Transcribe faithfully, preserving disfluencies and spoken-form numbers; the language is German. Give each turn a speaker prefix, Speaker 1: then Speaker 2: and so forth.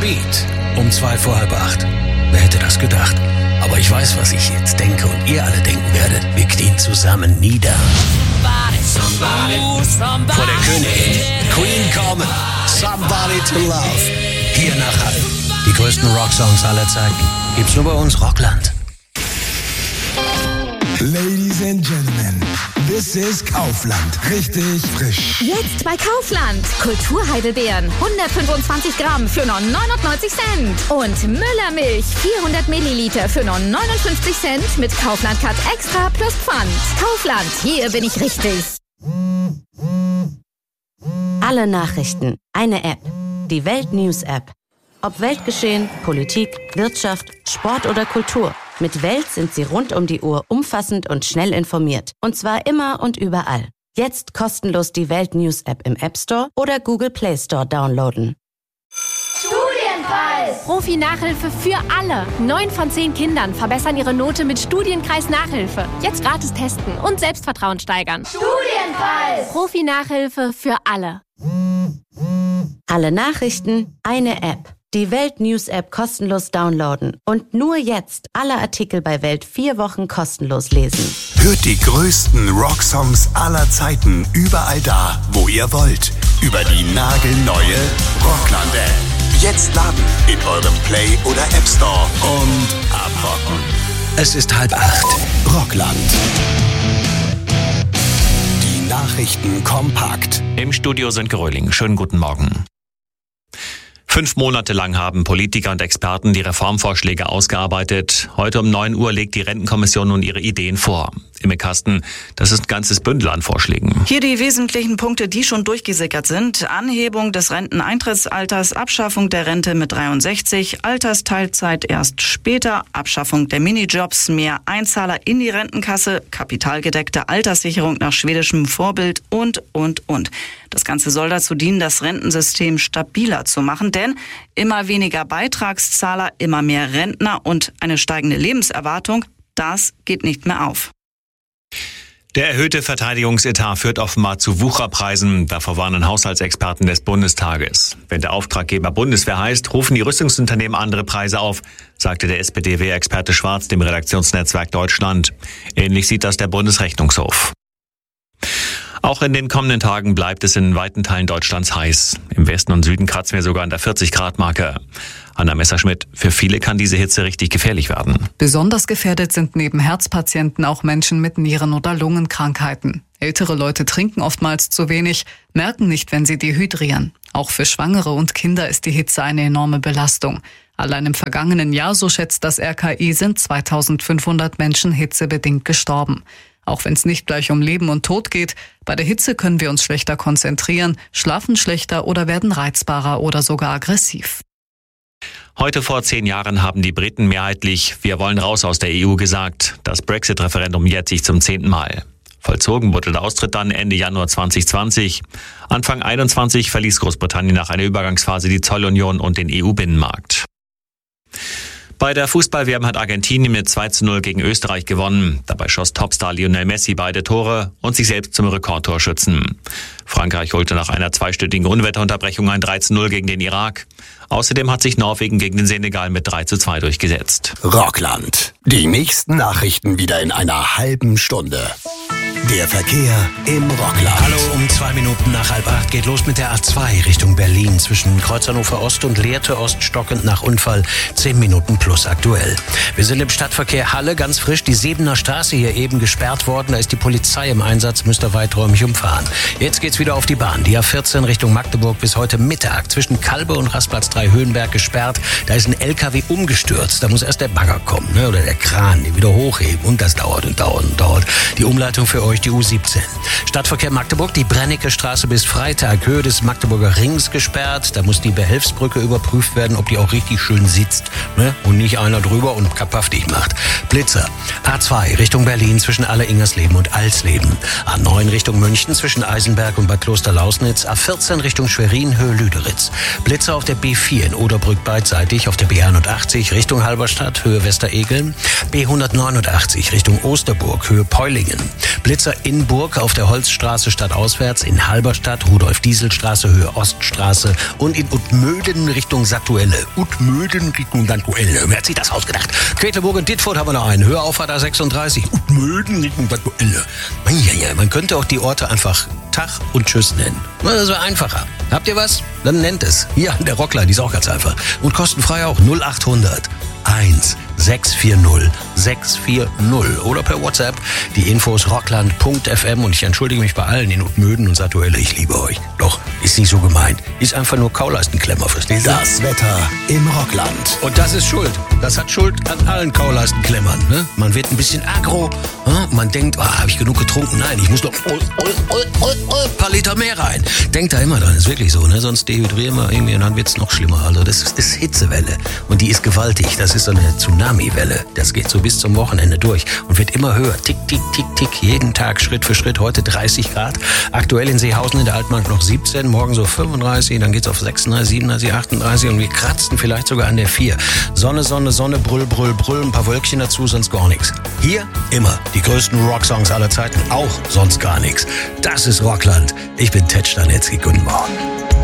Speaker 1: Beat um zwei vor halb acht. Wer hätte das gedacht? Aber ich weiß, was ich jetzt denke und ihr alle denken werdet. Wir knien zusammen nieder. Vor der Königin, Queen Carmen, Somebody to Love. Hier nachher die größten Rocksongs aller Zeiten. Gibt's nur bei uns Rockland.
Speaker 2: Ladies and Gentlemen, this is Kaufland. Richtig frisch.
Speaker 3: Jetzt bei Kaufland. Kulturheidelbeeren, hundertfünfundzwanzig Gramm für nur neunundneunzig Cent. Und Müllermilch, vierhundert Milliliter für nur neunundfünfzig Cent mit Kaufland Cut Extra plus Pfand. Kaufland, hier bin ich richtig.
Speaker 4: Alle Nachrichten, eine App. Die Welt News App. Ob Weltgeschehen, Politik, Wirtschaft, Sport oder Kultur. Mit Welt sind Sie rund um die Uhr umfassend und schnell informiert. Und zwar immer und überall. Jetzt kostenlos die Welt News App im App Store oder Google Play Store downloaden.
Speaker 5: Studienpreis! Profi-Nachhilfe für alle. Neun von zehn Kindern verbessern ihre Note mit Studienkreis-Nachhilfe. Jetzt gratis testen und Selbstvertrauen steigern. Studienpreis! Profi-Nachhilfe für alle.
Speaker 4: Alle Nachrichten, eine App. Die Welt News App kostenlos downloaden und nur jetzt alle Artikel bei Welt vier Wochen kostenlos lesen.
Speaker 6: Hört die größten Rocksongs aller Zeiten überall da, wo ihr wollt. Über die nagelneue Rockland-App. Jetzt laden in eurem Play- oder App Store und abrocken.
Speaker 1: Es ist halb acht.
Speaker 6: Rockland. Die Nachrichten kompakt.
Speaker 7: Im Studio sind Gröling. Schönen guten Morgen. Fünf Monate lang haben Politiker und Experten die Reformvorschläge ausgearbeitet. Heute um neun Uhr legt die Rentenkommission nun ihre Ideen vor. Im Kasten, das ist ein ganzes Bündel an Vorschlägen.
Speaker 8: Hier die wesentlichen Punkte, die schon durchgesickert sind. Anhebung des Renteneintrittsalters, Abschaffung der Rente mit dreiundsechzig, Altersteilzeit erst später, Abschaffung der Minijobs, mehr Einzahler in die Rentenkasse, kapitalgedeckte Alterssicherung nach schwedischem Vorbild und, und, und. Das Ganze soll dazu dienen, das Rentensystem stabiler zu machen, denn immer weniger Beitragszahler, immer mehr Rentner und eine steigende Lebenserwartung, das geht nicht mehr auf.
Speaker 7: Der erhöhte Verteidigungsetat führt offenbar zu Wucherpreisen. Davor warnen Haushaltsexperten des Bundestages. Wenn der Auftraggeber Bundeswehr heißt, rufen die Rüstungsunternehmen andere Preise auf, sagte der S P D W-Experte Schwarz dem Redaktionsnetzwerk Deutschland. Ähnlich sieht das der Bundesrechnungshof. Auch in den kommenden Tagen bleibt es in weiten Teilen Deutschlands heiß. Im Westen und Süden kratzen wir sogar an der vierzig Grad Marke. Anna Messerschmidt, für viele kann diese Hitze richtig gefährlich werden.
Speaker 9: Besonders gefährdet sind neben Herzpatienten auch Menschen mit Nieren- oder Lungenkrankheiten. Ältere Leute trinken oftmals zu wenig, merken nicht, wenn sie dehydrieren. Auch für Schwangere und Kinder ist die Hitze eine enorme Belastung. Allein im vergangenen Jahr, so schätzt das R K I, sind zweitausendfünfhundert Menschen hitzebedingt gestorben. Auch wenn es nicht gleich um Leben und Tod geht, bei der Hitze können wir uns schlechter konzentrieren, schlafen schlechter oder werden reizbarer oder sogar aggressiv.
Speaker 7: Heute vor zehn Jahren haben die Briten mehrheitlich „Wir wollen raus aus der E U" gesagt. Das Brexit-Referendum jährt sich zum zehnten Mal. Vollzogen wurde der Austritt dann Ende Januar zwanzig zwanzig. Anfang einundzwanzig verließ Großbritannien nach einer Übergangsphase die Zollunion und den E U-Binnenmarkt. Bei der Fußball-W M hat Argentinien mit zwei zu null gegen Österreich gewonnen. Dabei schoss Topstar Lionel Messi beide Tore und sich selbst zum Rekordtorschützen. Frankreich holte nach einer zweistündigen Unwetterunterbrechung ein drei zu null gegen den Irak. Außerdem hat sich Norwegen gegen den Senegal mit drei zu zwei durchgesetzt.
Speaker 6: Rockland. Die nächsten Nachrichten wieder in einer halben Stunde. Der Verkehr im Rockland.
Speaker 1: Hallo, um zwei Minuten nach halb acht geht los mit der A zwei Richtung Berlin. Zwischen Kreuz Hannover Ost und Lehrte Ost stockend nach Unfall. Zehn Minuten plus aktuell. Wir sind im Stadtverkehr Halle, ganz frisch. Die Sebener Straße hier eben gesperrt worden. Da ist die Polizei im Einsatz, müsst ihr weiträumig umfahren. Jetzt geht's wieder auf die Bahn. Die A vierzehn Richtung Magdeburg bis heute Mittag. Zwischen Kalbe und Rastplatz drei Höhenberg gesperrt. Da ist ein L K W umgestürzt. Da muss erst der Bagger kommen, ne? Oder der Kran, den wieder hochheben. Und das dauert und dauert und dauert. Die Umleitung für euch die U siebzehn. Stadtverkehr Magdeburg, die Brennecke Straße bis Freitag, Höhe des Magdeburger Rings gesperrt. Da muss die Behelfsbrücke überprüft werden, ob die auch richtig schön sitzt, ne? Und nicht einer drüber und kapaftig macht. Blitzer. A zwei Richtung Berlin zwischen Aller-Ingersleben und Alsleben. A neun Richtung München zwischen Eisenberg und Bad Kloster-Lausnitz, A vierzehn Richtung Schwerin, Höhe Lüderitz. Blitzer auf der B vier in Oderbrück beidseitig, auf der B einundachtzig Richtung Halberstadt, Höhe Westeregeln. B hundertneunundachtzig Richtung Osterburg, Höhe Peulingen. Blitzer in Burg auf der Holzstraße stadtauswärts, in Halberstadt, Rudolf-Diesel-Straße, Höhe Oststraße und in Utmöden Richtung Sattuelle. Utmöden Richtung Sattuelle. Wer hat sich das ausgedacht? Quedlinburg und Dittfurt haben wir noch einen. Höhe Auffahrt A sechsunddreißig. Utmöden Richtung Sattuelle. Man könnte auch die Orte einfach Tag und Tschüss nennen. Das wäre einfacher. Habt ihr was? Dann nennt es. Hier an der Rockline, die ist auch ganz einfach. Und kostenfrei auch null achthundert eins sechs vier null sechs vier null oder per WhatsApp die Infos rockland punkt f m und ich entschuldige mich bei allen in Utmöden und Sattuelle. Ich liebe euch. Doch, ist nicht so gemeint. Ist einfach nur Kauleistenklemmer, versteht ihr?
Speaker 6: Das Wetter im Rockland.
Speaker 1: Und das ist Schuld. Das hat Schuld an allen Kauleistenklemmern. Ne? Man wird ein bisschen aggro. Ne? Man denkt, ah, habe ich genug getrunken? Nein, ich muss noch ein paar Liter mehr rein. Denkt da immer dran, ist wirklich so. Ne? Sonst dehydrieren wir irgendwie und dann wird es noch schlimmer. Also das ist Hitzewelle und die ist gewaltig. Das ist so eine Tsunami-Welle. Das geht so bis zum Wochenende durch und wird immer höher. Tick, tick, tick, tick. Jeden Tag Schritt für Schritt. Heute dreißig Grad. Aktuell in Seehausen in der Altmark noch siebzehn. Morgen so fünfunddreißig. Dann geht's auf sechsunddreißig, siebenunddreißig, achtunddreißig. Und wir kratzen vielleicht sogar an der vier. Sonne, Sonne, Sonne, Brüll, Brüll, Brüll. Ein paar Wölkchen dazu, sonst gar nichts. Hier immer die größten Rocksongs aller Zeiten. Auch sonst gar nichts. Das ist Rockland. Ich bin Ted Stanetzky. Guten Morgen.